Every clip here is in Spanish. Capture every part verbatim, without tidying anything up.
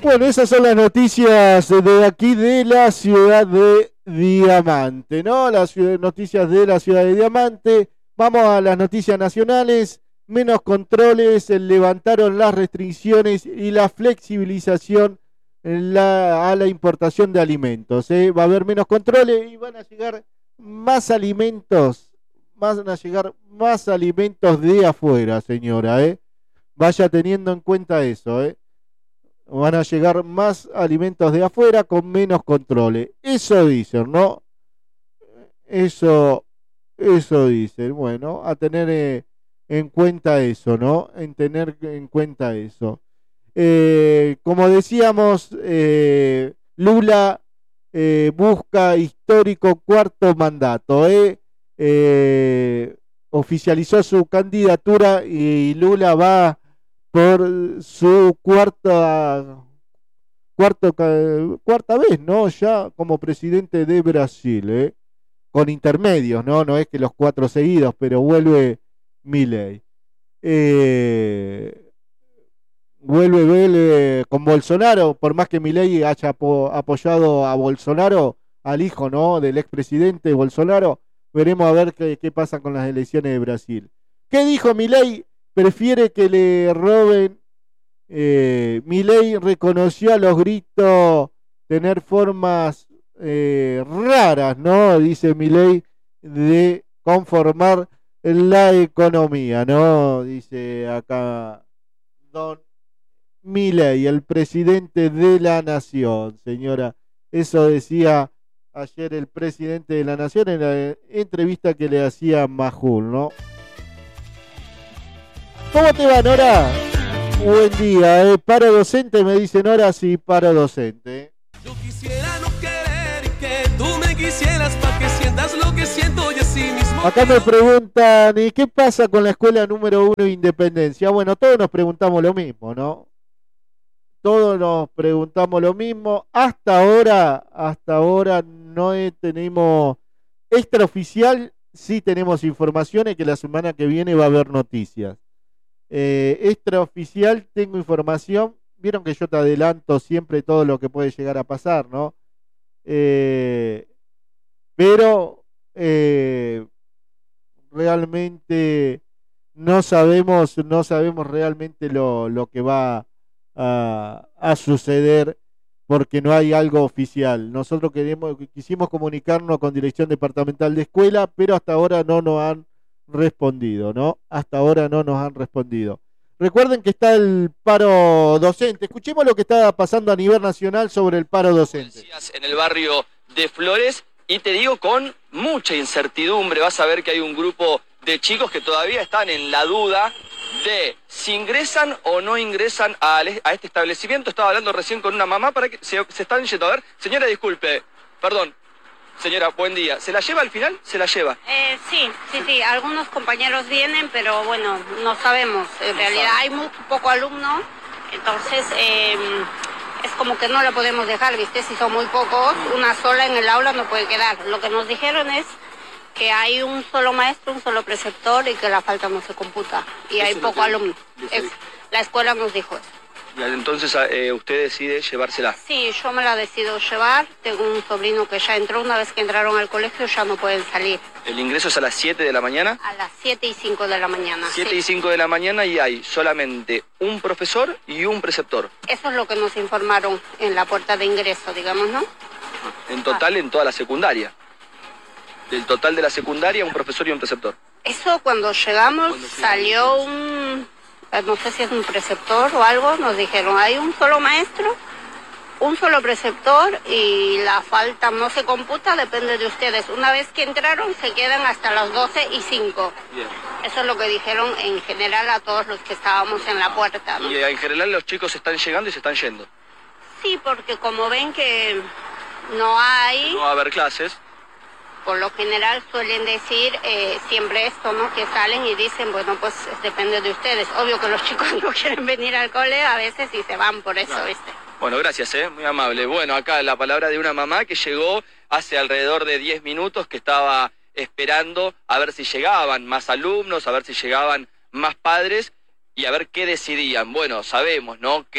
Bueno, esas son las noticias de aquí de la ciudad de Diamante, ¿no? Las ciudad- noticias de la ciudad de Diamante. Vamos a las noticias nacionales. Menos controles, eh, levantaron las restricciones y la flexibilización en la- a la importación de alimentos. ¿eh? Va a haber menos controles y van a llegar más alimentos, van a llegar más alimentos de afuera, señora. ¿eh? Vaya teniendo en cuenta eso, ¿eh? Van a llegar más alimentos de afuera con menos controles. Eso dicen, ¿no? Eso, eso dicen. Bueno, a tener eh, en cuenta eso, ¿no? En tener en cuenta eso. Eh, como decíamos, eh, Lula eh, busca histórico cuarto mandato, ¿eh? Eh, oficializó su candidatura y Lula va por su cuarta cuarto, cuarta vez, ¿no? Ya como presidente de Brasil, ¿eh? Con intermedios, ¿no? No es que los cuatro seguidos, pero vuelve Milei. Eh, vuelve, vuelve con Bolsonaro, por más que Milei haya apo apoyado a Bolsonaro, al hijo, ¿no? Del expresidente Bolsonaro, veremos a ver qué, qué pasa con las elecciones de Brasil. ¿Qué dijo Milei? Prefiere que le roben. Eh, Milei reconoció a los gritos tener formas eh, raras, ¿no? Dice Milei, de conformar la economía, ¿no? Dice acá Don Milei, el presidente de la nación, señora. Eso decía ayer el presidente de la nación en la entrevista que le hacía Majul, ¿no? ¿Cómo te va, Nora? Buen día, eh. Paro docente, me dicen ahora sí, paro docente. Yo quisiera no querer y que tú me quisieras para que sientas lo que siento y así mismo. Acá me preguntan, ¿y qué pasa con la escuela número uno Independencia? Bueno, todos nos preguntamos lo mismo, ¿no? Todos nos preguntamos lo mismo. Hasta ahora, hasta ahora no tenemos extraoficial, sí tenemos informaciones que la semana que viene va a haber noticias. Eh, extraoficial tengo información, vieron que yo te adelanto siempre todo lo que puede llegar a pasar, ¿no? Eh, pero eh, realmente no sabemos, no sabemos realmente lo, lo que va a, a suceder porque no hay algo oficial. Nosotros queremos, quisimos comunicarnos con Dirección Departamental de Escuela, pero hasta ahora no nos han respondido, ¿no? Hasta ahora no nos han respondido. Recuerden que está el paro docente. Escuchemos lo que está pasando a nivel nacional sobre el paro docente. En el barrio de Flores, y te digo con mucha incertidumbre, vas a ver que hay un grupo de chicos que todavía están en la duda de si ingresan o no ingresan a, a este establecimiento. Estaba hablando recién con una mamá para que se, se están yendo. A ver, señora, disculpe, perdón. Señora, buen día. ¿Se la lleva al final? ¿Se la lleva? Eh, sí, sí, sí. Algunos compañeros vienen, pero bueno, no sabemos. En No realidad sabe. hay muy poco alumno, entonces eh, es como que no la podemos dejar, ¿viste? Si son muy pocos, una sola en el aula no puede quedar. Lo que nos dijeron es que hay un solo maestro, un solo preceptor y que la falta no se computa. Y Eso hay no poco te- alumno. dice- Es- la escuela nos dijo eso. Y entonces eh, usted decide llevársela. Sí, yo me la decido llevar. Tengo un sobrino que ya entró. Una vez que entraron al colegio ya no pueden salir. El ingreso es a las siete de la mañana. A las siete y cinco de la mañana. siete sí. y cinco de la mañana y hay solamente un profesor y un preceptor. Eso es lo que nos informaron en la puerta de ingreso, digamos, ¿no? En total, en toda la secundaria. Del total de la secundaria, un profesor y un preceptor. Eso cuando llegamos Cuando llegamos, salió un, no sé si es un preceptor o algo, nos dijeron, hay un solo maestro, un solo preceptor y la falta no se computa, depende de ustedes. Una vez que entraron se quedan hasta las doce y cinco. Bien. Eso es lo que dijeron en general a todos los que estábamos en la puerta, ¿no? Y eh, en general los chicos están llegando y se están yendo. Sí, porque como ven que no hay... No va a haber clases. Por lo general suelen decir eh, siempre esto, ¿no? Que salen y dicen, bueno, pues depende de ustedes. Obvio que los chicos no quieren venir al cole a veces y se van por eso, Claro. ¿viste? Bueno, gracias, ¿eh? Muy amable. Bueno, acá la palabra de una mamá que llegó hace alrededor de diez minutos, que estaba esperando a ver si llegaban más alumnos, a ver si llegaban más padres y a ver qué decidían. Bueno, sabemos, ¿no? Que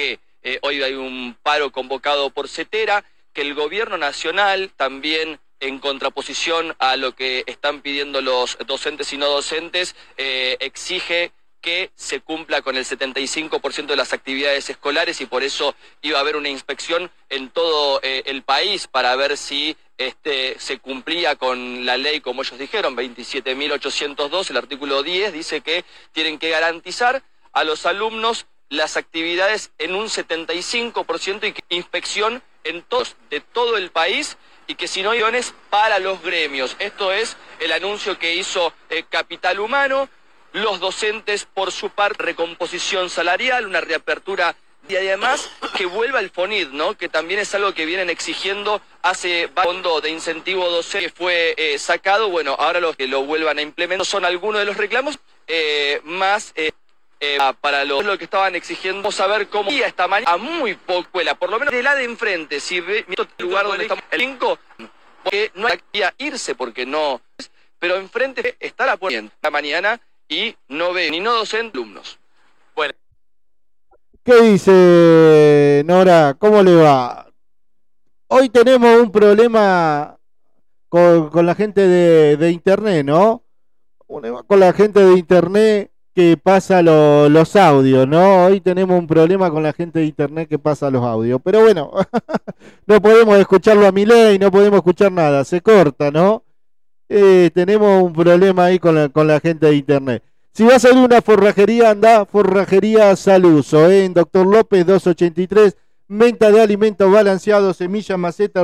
eh, hoy hay un paro convocado por CETERA, que el gobierno nacional también, en contraposición a lo que están pidiendo los docentes y no docentes, eh, exige que se cumpla con el setenta y cinco por ciento de las actividades escolares, y por eso iba a haber una inspección en todo eh, el país para ver si este, se cumplía con la ley, como ellos dijeron, veintisiete mil ochocientos dos, el artículo diez dice que tienen que garantizar a los alumnos las actividades en un setenta y cinco por ciento y que inspección en todos, de todo el país, y que si no hay dones para los gremios. Esto es el anuncio que hizo eh, Capital Humano. Los docentes, por su parte, recomposición salarial, una reapertura, y además que vuelva el FONID, ¿no? Que también es algo que vienen exigiendo hace fondo de incentivo docente que fue eh, sacado. Bueno, ahora los que lo vuelvan a implementar son algunos de los reclamos eh, más eh, eh, para los, lo que estaban exigiendo. Vamos a ver cómo día esta mañana a muy poco escuela, por lo menos de la de enfrente, si ve el lugar donde estamos el cinco, porque no hay que irse porque no, pero enfrente está la puerta la mañana y no ve ni no docentes alumnos. Bueno. ¿Qué dice Nora? ¿Cómo le va? Hoy tenemos un problema con, con la gente de, de internet, ¿no? Con la gente de internet que pasa lo, los audios, ¿no? Hoy tenemos un problema con la gente de internet que pasa los audios. Pero bueno, no podemos escucharlo a Milei, no podemos escuchar nada, se corta, ¿no? Eh, tenemos un problema ahí con la, con la gente de internet. Si vas a ir a una forrajería, anda Forrajería Saluso, ¿eh? En Doctor López doscientos ochenta y tres, venta de alimentos balanceados, semillas, macetas,